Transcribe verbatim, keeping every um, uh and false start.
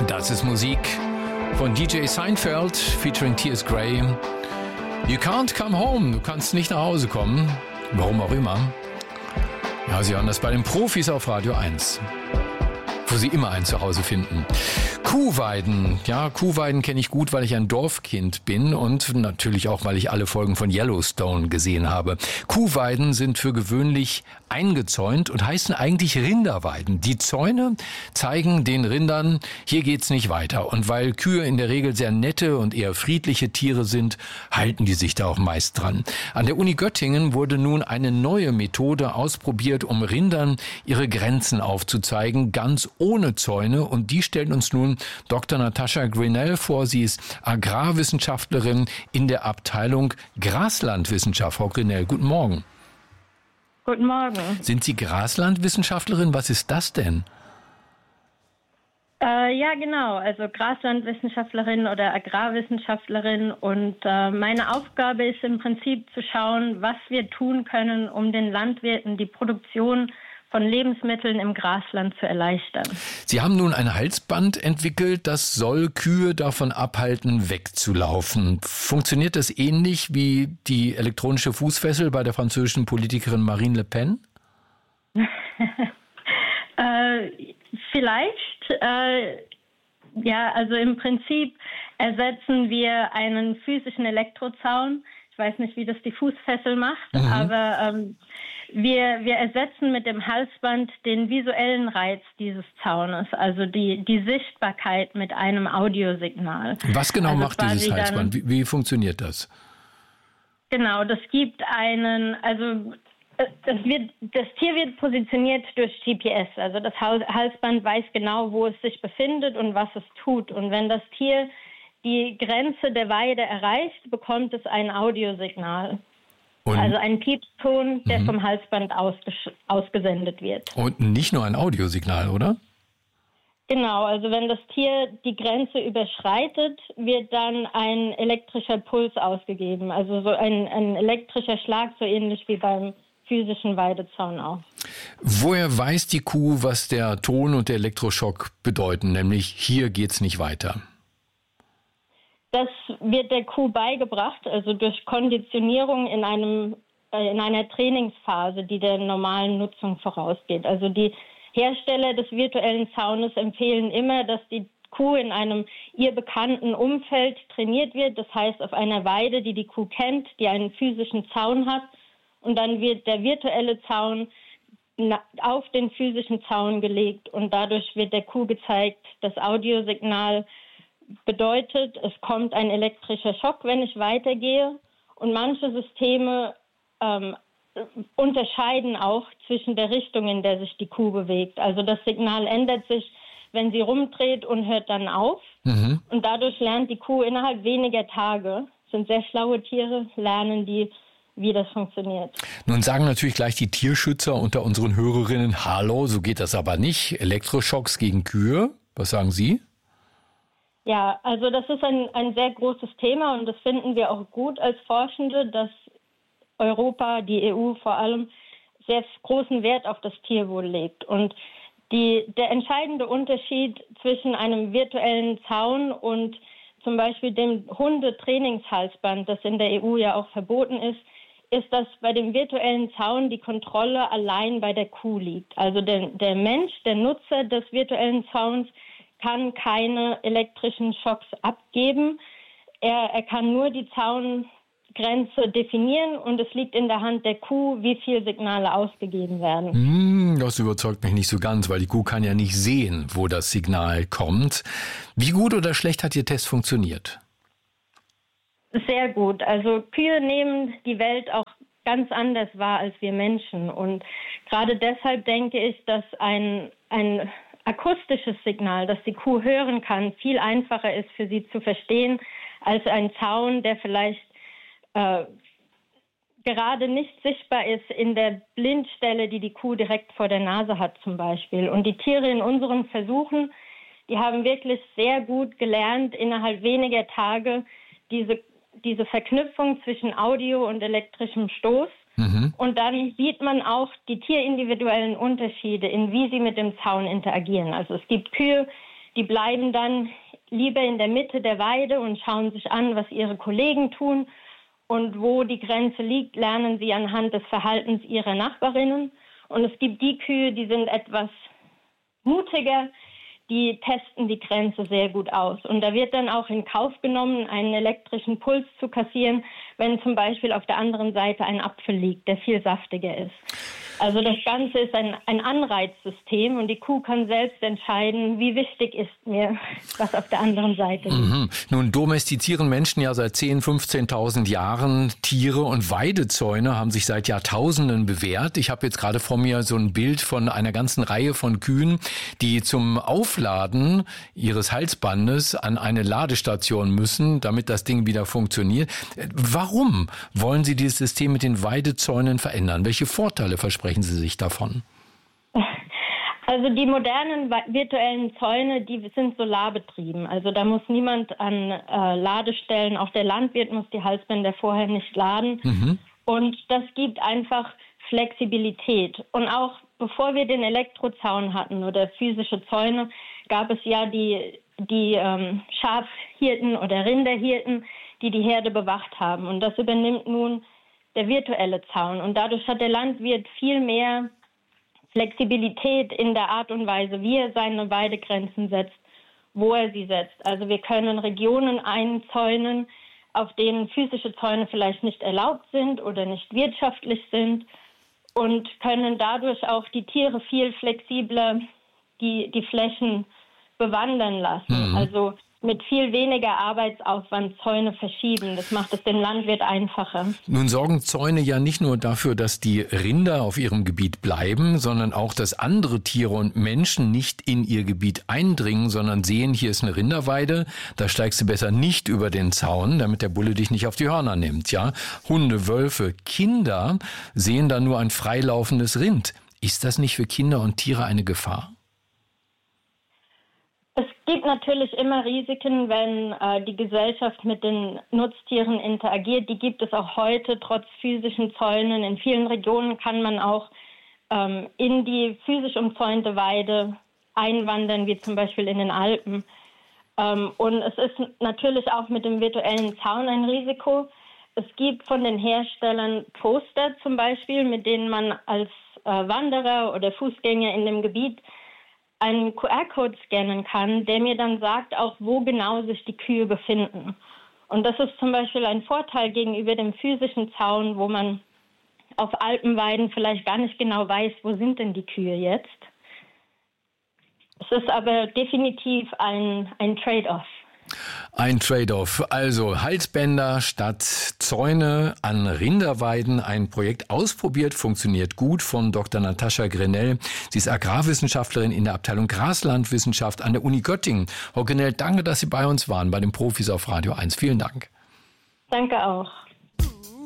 Das ist Musik von D J Seinfeld featuring T S Gray. You can't come home. Du kannst nicht nach Hause kommen. Warum auch immer. Ja, Sie hören das bei den Profis auf Radio eins, wo Sie immer ein Zuhause finden. Kuhweiden. Ja, Kuhweiden kenne ich gut, weil ich ein Dorfkind bin und natürlich auch, weil ich alle Folgen von Yellowstone gesehen habe. Kuhweiden sind für gewöhnlich eingezäunt und heißen eigentlich Rinderweiden. Die Zäune zeigen den Rindern, hier geht's nicht weiter. Und weil Kühe in der Regel sehr nette und eher friedliche Tiere sind, halten die sich da auch meist dran. An der Uni Göttingen wurde nun eine neue Methode ausprobiert, um Rindern ihre Grenzen aufzuzeigen, ganz ohne Zäune. Und die stellt uns nun Doktor Natascha Grinnell vor. Sie ist Agrarwissenschaftlerin in der Abteilung Graslandwissenschaft. Frau Grinnell, guten Morgen. Guten Morgen. Sind Sie Graslandwissenschaftlerin? Was ist das denn? Äh, ja, genau. Also Graslandwissenschaftlerin oder Agrarwissenschaftlerin. Und äh, meine Aufgabe ist im Prinzip zu schauen, was wir tun können, um den Landwirten die Produktion von Lebensmitteln im Grasland zu erleichtern. Sie haben nun ein Halsband entwickelt, das soll Kühe davon abhalten, wegzulaufen. Funktioniert das ähnlich wie die elektronische Fußfessel bei der französischen Politikerin Marine Le Pen? äh, vielleicht. Äh, ja, also im Prinzip ersetzen wir einen physischen Elektrozaun. Ich weiß nicht, wie das die Fußfessel macht, mhm. aber ähm, wir, wir ersetzen mit dem Halsband den visuellen Reiz dieses Zaunes, also die, die Sichtbarkeit mit einem Audiosignal. Was genau also macht dieses Halsband? Wie, wie funktioniert das? Genau, das gibt einen, also das, wird, das Tier wird positioniert durch G P S, also das Halsband weiß genau, wo es sich befindet und was es tut. Und wenn das Tier die Grenze der Weide erreicht, bekommt es ein Audiosignal. Und? Also ein Piepston, der mhm. vom Halsband ausges- ausgesendet wird. Und nicht nur ein Audiosignal, oder? Genau, also wenn das Tier die Grenze überschreitet, wird dann ein elektrischer Puls ausgegeben. Also so ein, ein elektrischer Schlag, so ähnlich wie beim physischen Weidezaun auch. Woher weiß die Kuh, was der Ton und der Elektroschock bedeuten? Nämlich, hier geht's nicht weiter. Das wird der Kuh beigebracht, also durch Konditionierung in einem äh, in einer Trainingsphase, die der normalen Nutzung vorausgeht. Also die Hersteller des virtuellen Zaunes empfehlen immer, dass die Kuh in einem ihr bekannten Umfeld trainiert wird. Das heißt, auf einer Weide, die die Kuh kennt, die einen physischen Zaun hat. Und dann wird der virtuelle Zaun auf den physischen Zaun gelegt. Und dadurch wird der Kuh gezeigt, das Audiosignal bedeutet, es kommt ein elektrischer Schock, wenn ich weitergehe. Und manche Systeme ähm, unterscheiden auch zwischen der Richtung, in der sich die Kuh bewegt. Also das Signal ändert sich, wenn sie rumdreht und hört dann auf. Mhm. Und dadurch lernt die Kuh innerhalb weniger Tage, sind sehr schlaue Tiere, lernen die, wie das funktioniert. Nun sagen natürlich gleich die Tierschützer unter unseren Hörerinnen, hallo, so geht das aber nicht. Elektroschocks gegen Kühe, was sagen Sie? Ja, also das ist ein, ein sehr großes Thema und das finden wir auch gut als Forschende, dass Europa, die E U vor allem, sehr großen Wert auf das Tierwohl legt. Und die, der entscheidende Unterschied zwischen einem virtuellen Zaun und zum Beispiel dem Hundetrainingshalsband, das in der E U ja auch verboten ist, ist, dass bei dem virtuellen Zaun die Kontrolle allein bei der Kuh liegt. Also der, der Mensch, der Nutzer des virtuellen Zauns, kann keine elektrischen Schocks abgeben. Er, er kann nur die Zaungrenze definieren und es liegt in der Hand der Kuh, wie viele Signale ausgegeben werden. Mm, das überzeugt mich nicht so ganz, weil die Kuh kann ja nicht sehen, wo das Signal kommt. Wie gut oder schlecht hat Ihr Test funktioniert? Sehr gut. Also Kühe nehmen die Welt auch ganz anders wahr als wir Menschen. Und gerade deshalb denke ich, dass ein, ein akustisches Signal, das die Kuh hören kann, viel einfacher ist für sie zu verstehen als ein Zaun, der vielleicht äh, gerade nicht sichtbar ist in der Blindstelle, die die Kuh direkt vor der Nase hat zum Beispiel. Und die Tiere in unseren Versuchen, die haben wirklich sehr gut gelernt, innerhalb weniger Tage diese, diese Verknüpfung zwischen Audio und elektrischem Stoß. Mhm. Und dann sieht man auch die tierindividuellen Unterschiede, in wie sie mit dem Zaun interagieren. Also es gibt Kühe, Die bleiben dann lieber in der Mitte der Weide und schauen sich an, was ihre Kollegen tun. Und wo die Grenze liegt, lernen sie anhand des Verhaltens ihrer Nachbarinnen. Und es gibt die Kühe, die sind etwas mutiger, die testen die Grenze sehr gut aus. Und da wird dann auch in Kauf genommen, einen elektrischen Puls zu kassieren, wenn zum Beispiel auf der anderen Seite ein Apfel liegt, der viel saftiger ist. Also das Ganze ist ein, ein Anreizsystem und die Kuh kann selbst entscheiden, wie wichtig ist mir, was auf der anderen Seite liegt. Mhm. Nun domestizieren Menschen ja seit zehntausend, fünfzehntausend Jahren Tiere und Weidezäune haben sich seit Jahrtausenden bewährt. Ich habe jetzt gerade vor mir so ein Bild von einer ganzen Reihe von Kühen, die zum Aufladen ihres Halsbandes an eine Ladestation müssen, damit das Ding wieder funktioniert. Warum wollen Sie dieses System mit den Weidezäunen verändern? Welche Vorteile versprechen Sie sich davon? Also die modernen virtuellen Zäune, die sind solarbetrieben. Also da muss niemand an äh, Ladestellen, auch der Landwirt muss die Halsbänder vorher nicht laden. Mhm. Und das gibt einfach Flexibilität. Und auch bevor wir den Elektrozaun hatten oder physische Zäune, gab es ja die, die ähm, Schafhirten oder Rinderhirten, die die Herde bewacht haben. Und das übernimmt nun der virtuelle Zaun. Und dadurch hat der Landwirt viel mehr Flexibilität in der Art und Weise, wie er seine Weidegrenzen setzt, wo er sie setzt. Also wir können Regionen einzäunen, auf denen physische Zäune vielleicht nicht erlaubt sind oder nicht wirtschaftlich sind und können dadurch auch die Tiere viel flexibler die, die Flächen bewandern lassen. Mhm. Also mit viel weniger Arbeitsaufwand Zäune verschieben. Das macht es dem Landwirt einfacher. Nun sorgen Zäune ja nicht nur dafür, dass die Rinder auf ihrem Gebiet bleiben, sondern auch, dass andere Tiere und Menschen nicht in ihr Gebiet eindringen, sondern sehen, hier ist eine Rinderweide, da steigst du besser nicht über den Zaun, damit der Bulle dich nicht auf die Hörner nimmt. Ja? Hunde, Wölfe, Kinder sehen da nur ein freilaufendes Rind. Ist das nicht für Kinder und Tiere eine Gefahr? Es gibt natürlich immer Risiken, wenn äh, die Gesellschaft mit den Nutztieren interagiert. Die gibt es auch heute, trotz physischen Zäunen. In vielen Regionen kann man auch ähm, in die physisch umzäunte Weide einwandern, wie zum Beispiel in den Alpen. Ähm, und es ist natürlich auch mit dem virtuellen Zaun ein Risiko. Es gibt von den Herstellern Poster zum Beispiel, mit denen man als äh, Wanderer oder Fußgänger in dem Gebiet einen Q R-Code scannen kann, der mir dann sagt, auch wo genau sich die Kühe befinden. Und das ist zum Beispiel ein Vorteil gegenüber dem physischen Zaun, wo man auf Alpenweiden vielleicht gar nicht genau weiß, wo sind denn die Kühe jetzt. Es ist aber definitiv ein, ein Trade-off. Ein Trade-off. Also Halsbänder statt Zäune an Rinderweiden. Ein Projekt ausprobiert, funktioniert gut von Doktor Natascha Grenell. Sie ist Agrarwissenschaftlerin in der Abteilung Graslandwissenschaft an der Uni Göttingen. Frau Grenell, danke, dass Sie bei uns waren, bei den Profis auf Radio eins. Vielen Dank. Danke auch.